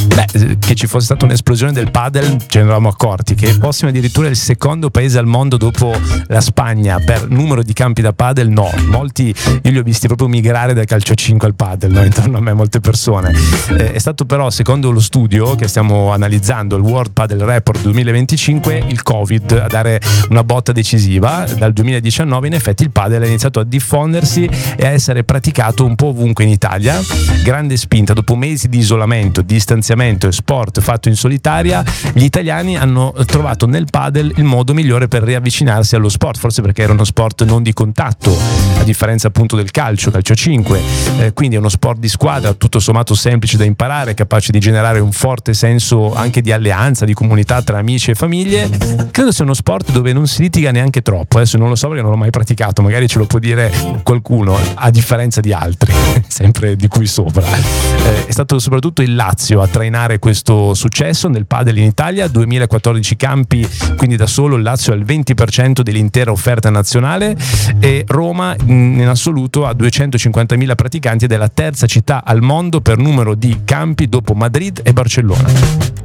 Che ci fosse stata un'esplosione del padel ce ne eravamo accorti, che fossimo addirittura il secondo paese al mondo dopo la Spagna per numero di campi da padel, no, molti io li ho visti proprio migrare dal calcio 5 al padel, no? Intorno a me molte persone. È stato però, secondo lo studio che stiamo analizzando, il World Padel Report 2025, il Covid a dare una botta decisiva. Dal 2019 in effetti il padel ha iniziato a diffondersi e a essere praticato un po' ovunque in Italia. Grande spinta, dopo mesi di isolamento, distanziamento e sport fatto in solitaria, gli italiani hanno trovato nel padel il modo migliore per riavvicinarsi allo sport, forse perché era uno sport non di contatto, a differenza appunto del calcio 5, quindi è uno sport di squadra tutto sommato semplice da imparare, capace di generare un forte senso anche di alleanza, di comunità tra amici e famiglie. Credo sia uno sport dove non si litiga neanche troppo, adesso non lo so perché non l'ho mai praticato, magari ce lo può dire qualcuno, a differenza di altri sempre di cui sopra. È stato soprattutto il Lazio a trainare questo successo nel padel in Italia, 2014 campi, quindi da solo il Lazio ha il 20% dell'intera offerta nazionale, e Roma in assoluto ha 250.000 praticanti ed è la terza città al mondo per numero di campi dopo Madrid e Barcellona.